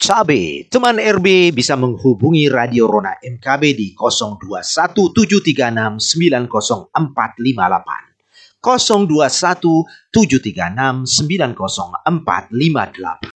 Cabe, teman RB bisa menghubungi Radio Rona MKB di 021736900458. 021736900458.